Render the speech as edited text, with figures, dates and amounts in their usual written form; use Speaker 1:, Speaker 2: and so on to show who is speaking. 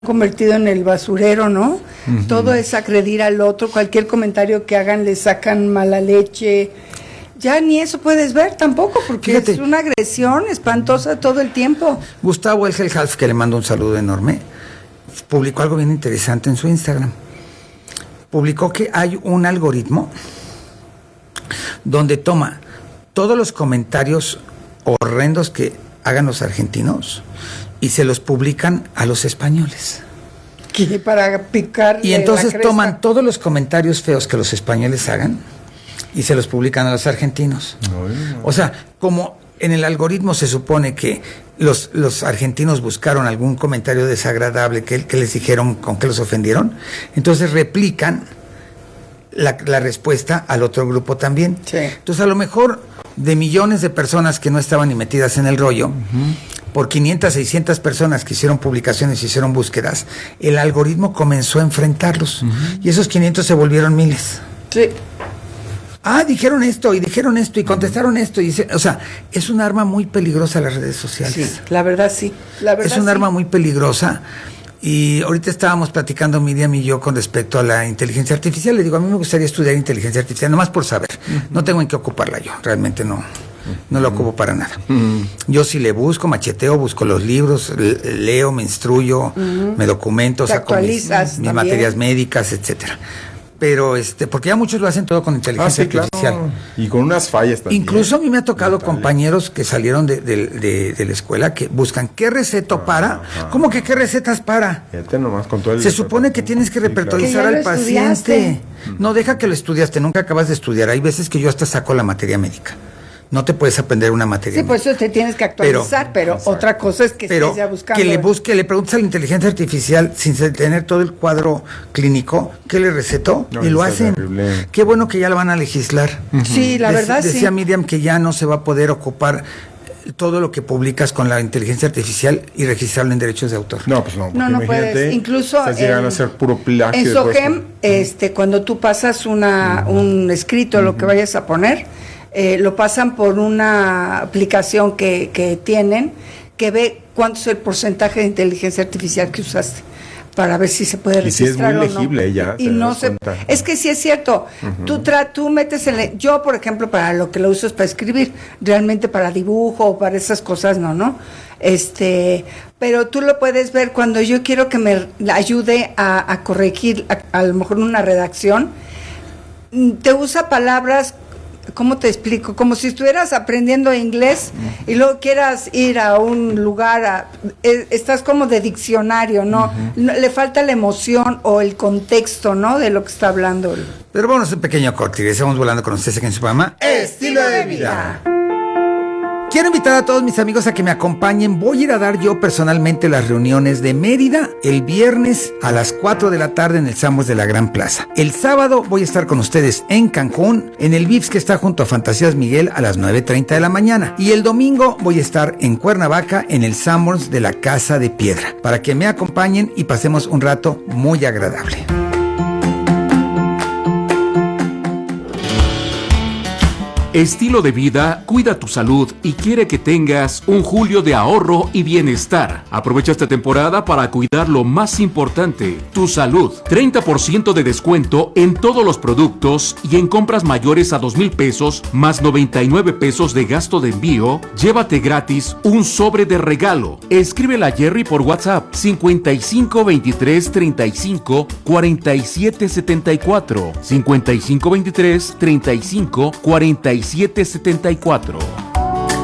Speaker 1: convertido en el basurero, ¿no? Uh-huh. Todo es agredir al otro, cualquier comentario que hagan le sacan mala leche. Ya ni eso puedes ver tampoco, porque fíjate, es una agresión espantosa todo el tiempo.
Speaker 2: Gustavo Elgelhalf, que le mando un saludo enorme, publicó algo bien interesante en su Instagram. Publicó que hay un algoritmo donde toma todos los comentarios horrendos que hagan los argentinos y se los publican a los españoles.
Speaker 1: ¿Qué? Para picar.
Speaker 2: Y entonces toman todos los comentarios feos que los españoles hagan y se los publican a los argentinos. O sea, como en el algoritmo se supone que los argentinos buscaron algún comentario desagradable que les dijeron con que los ofendieron, entonces replican la respuesta al otro grupo también.
Speaker 1: Sí.
Speaker 2: Entonces, a lo mejor de millones de personas que no estaban ni metidas en el rollo, uh-huh, por 500, 600 personas que hicieron publicaciones, hicieron búsquedas, el algoritmo comenzó a enfrentarlos, uh-huh, y esos 500 se volvieron miles.
Speaker 1: Sí.
Speaker 2: Dijeron esto y contestaron esto. O sea, es un arma muy peligrosa las redes sociales.
Speaker 1: Sí, la verdad sí.
Speaker 2: Es un arma muy peligrosa. Y ahorita estábamos platicando Miriam y yo con respecto a la inteligencia artificial. Le digo, a mí me gustaría estudiar inteligencia artificial, nomás por saber. Uh-huh. No tengo en qué ocuparla yo, realmente no la ocupo para nada. Uh-huh. Yo sí le busco, macheteo, busco los libros, leo, me instruyo, uh-huh, me documento, saco mis materias médicas, etcétera. Pero porque ya muchos lo hacen todo con inteligencia artificial.
Speaker 3: Claro. Y con unas fallas también.
Speaker 2: Incluso a mí me ha tocado compañeros que salieron de la escuela que buscan qué receto para. ¿Cómo que qué recetas para?
Speaker 3: Fíjate nomás con todo el
Speaker 2: Se supone que tienes que repertorizar al paciente. No, deja que lo estudiaste, nunca acabas de estudiar. Hay veces que yo hasta saco la materia médica. No te puedes aprender una materia.
Speaker 1: Sí, por eso te tienes que actualizar, pero otra cosa es que estés ya buscando.
Speaker 2: Que le preguntes a la inteligencia artificial sin tener todo el cuadro clínico, ¿qué le recetó? Y lo hacen. Terrible. Qué bueno que ya la van a legislar.
Speaker 1: Uh-huh. Sí, la verdad
Speaker 2: decía
Speaker 1: sí.
Speaker 2: Miriam que ya no se va a poder ocupar todo lo que publicas con la inteligencia artificial y registrarlo en derechos de autor.
Speaker 3: No, pues no.
Speaker 1: No puedes. Incluso
Speaker 3: estás llegando a ser puro plagio.
Speaker 1: En SOGEM, cuando tú pasas un escrito, uh-huh, lo que vayas a poner, lo pasan por una aplicación que tienen que ve cuánto es el porcentaje de inteligencia artificial que usaste para ver si se puede registrar o no.
Speaker 3: Y si es muy legible ya.
Speaker 1: Y no es que sí es cierto. Uh-huh. Tú metes yo, por ejemplo, para lo que lo uso es para escribir, realmente para dibujo o para esas cosas no. Pero tú lo puedes ver cuando yo quiero que me ayude a corregir a lo mejor una redacción. Te usa palabras, ¿cómo te explico? Como si estuvieras aprendiendo inglés y luego quieras ir a un lugar, estás como de diccionario, ¿no? Uh-huh. Le falta la emoción o el contexto, ¿no? De lo que está hablando.
Speaker 2: Pero bueno, es un pequeño corte y estamos volando con ustedes aquí en su programa
Speaker 1: Estilo de Vida.
Speaker 2: Quiero invitar a todos mis amigos a que me acompañen. Voy a ir a dar yo personalmente las reuniones de Mérida el viernes a las 4 de la tarde en el Sanborns de la Gran Plaza. El sábado voy a estar con ustedes en Cancún, en el Vips que está junto a Fantasías Miguel a las 9:30 de la mañana. Y el domingo voy a estar en Cuernavaca en el Sanborns de la Casa de Piedra, para que me acompañen y pasemos un rato muy agradable.
Speaker 4: Estilo de Vida cuida tu salud y quiere que tengas un julio de ahorro y bienestar. Aprovecha esta temporada para cuidar lo más importante, tu salud. 30% de descuento en todos los productos y en compras mayores a 2,000 pesos más 99 pesos de gasto de envío. Llévate gratis un sobre de regalo. Escríbele a Jerry por WhatsApp 55 23 35 47 74 55 23 35 47 74.